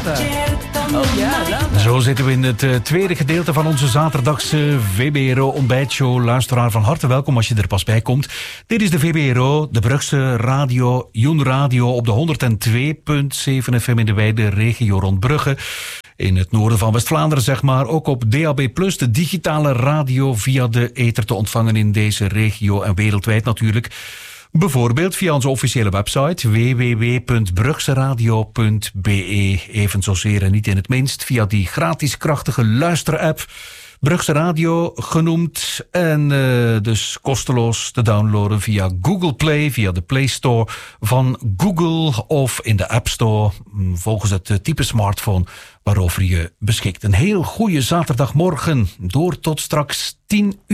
Oh ja, Zo zitten we in het tweede gedeelte van onze zaterdagse VBRO ontbijtshow. Luisteraar, van harte welkom als je er pas bij komt. Dit is de VBRO, de Brugse radio, Joen Radio op de 102.7 FM in de wijde regio rond Brugge. In het noorden van West-Vlaanderen, zeg maar. Ook op DAB+, de digitale radio via de ether te ontvangen in deze regio en wereldwijd natuurlijk. Bijvoorbeeld via onze officiële website www.brugseradio.be. Even zozeer en niet in het minst via die gratis krachtige luisterapp. Brugse Radio genoemd en dus kosteloos te downloaden via Google Play, via de Play Store van Google of in de App Store volgens het type smartphone waarover je beschikt. Een heel goede zaterdagmorgen door tot straks 10 uur.